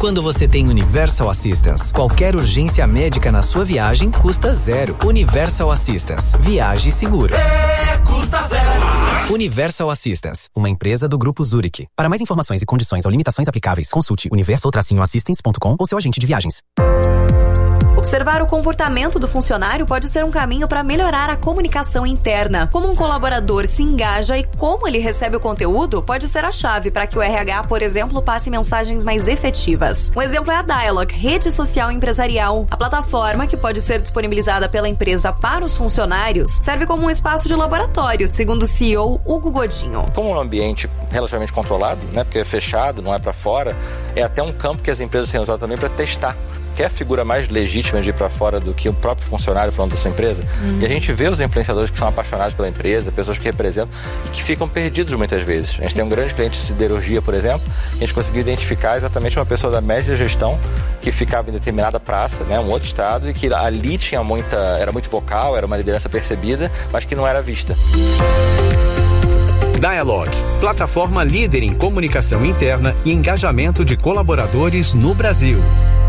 quando você tem Universal Assistance. Qualquer urgência médica na sua viagem custa zero. Universal Assistance. Viaje seguro. Custa zero. Universal Assistance, uma empresa do Grupo Zurich. Para mais informações e condições ou limitações aplicáveis, consulte universal-assistance.com ou seu agente de viagens. Observar o comportamento do funcionário pode ser um caminho para melhorar a comunicação interna. Como um colaborador se engaja e como ele recebe o conteúdo pode ser a chave para que o RH, por exemplo, passe mensagens mais efetivas. Um exemplo é a Dialog, rede social empresarial. A plataforma, que pode ser disponibilizada pela empresa para os funcionários, serve como um espaço de laboratório, segundo o CEO Hugo Godinho. Como um ambiente relativamente controlado, né, porque é fechado, não é para fora, é até um campo que as empresas têm usado também para testar. Quer figura mais legítima de ir para fora do que o próprio funcionário falando da sua empresa? E a gente vê os influenciadores que são apaixonados pela empresa, pessoas que representam e que ficam perdidos muitas vezes. A gente tem um grande cliente de siderurgia, por exemplo, a gente conseguiu identificar exatamente uma pessoa da média gestão que ficava em determinada praça, né, um outro estado, e que ali era muito vocal, era uma liderança percebida, mas que não era vista. Dialog, plataforma líder em comunicação interna e engajamento de colaboradores no Brasil.